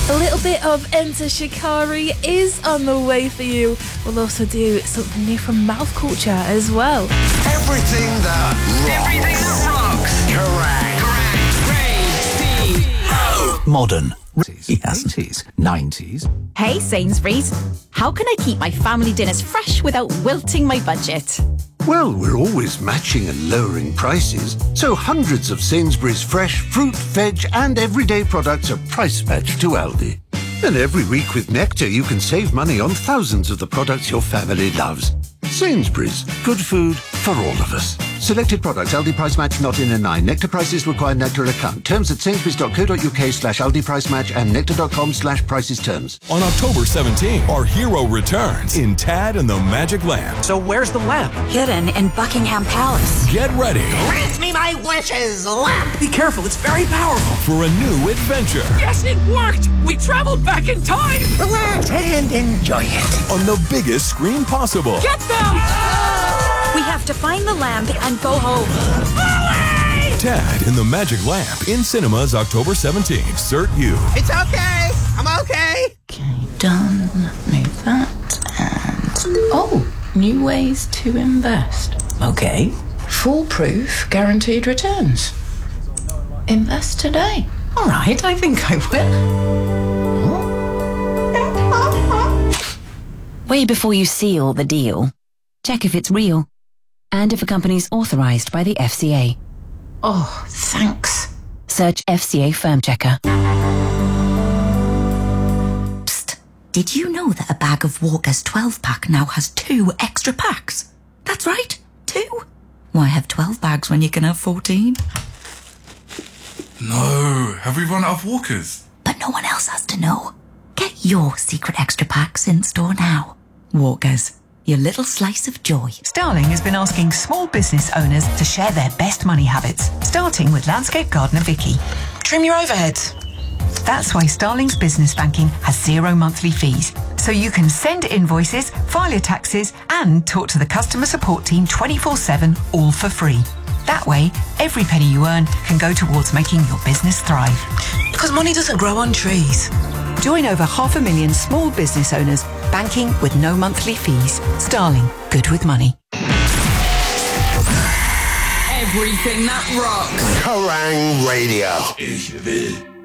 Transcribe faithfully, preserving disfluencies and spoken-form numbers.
A little bit of Enter Shikari is on the way for you. We'll also do something new from Mouth Culture as well. Everything that rocks. Everything that rocks. Correct. Correct. Modern. Yes. eighties, nineties. Hey Sainsbury's, how can I keep my family dinners fresh without wilting my budget? Well, we're always matching and lowering prices, so hundreds of Sainsbury's fresh fruit, veg and everyday products are price matched to Aldi. And every week with Nectar you can save money on thousands of the products your family loves. Sainsbury's, good food for all of us. Selected products, Aldi price match not in a nine. Nectar prices require Nectar account. Terms at sainsbury's.co.uk slash Aldi price match and nectar.com slash prices terms. On October seventeenth, our hero returns in Tad and the Magic Lamp. So where's the lamp? Hidden in Buckingham Palace. Get ready. Grant me my wishes, lamp! Be careful, it's very powerful. For a new adventure. Yes, it worked. We traveled back in time. Relax and enjoy it. On the biggest screen possible. Get them! We have to find the lamp and go home. Tad and the Magic Lamp in cinemas October seventeenth. Cert U. It's okay. I'm okay. Okay, done. Move that. And... oh, new ways to invest. Okay. Foolproof guaranteed returns. Invest today. All right, I think I will. Way before you seal the deal, check if it's real and if a company's authorized by the F C A. Oh, thanks. Search F C A Firm Checker. Psst. Did you know that a bag of Walker's twelve pack now has two extra packs? That's right, two. Why have twelve bags when you can have fourteen? No, have we run out of Walkers? But no one else has to know. Get your secret extra packs in store now. Walkers, your little slice of joy. Starling has been asking small business owners to share their best money habits, starting with landscape gardener Vicky. Trim your overheads. That's why Starling's business banking has zero monthly fees. So you can send invoices, file your taxes, and talk to the customer support team twenty-four seven, all for free. That way, every penny you earn can go towards making your business thrive. Because money doesn't grow on trees. Join over half a million small business owners banking with no monthly fees. Starling, good with money. Everything that rocks. Kerrang Radio. Ich will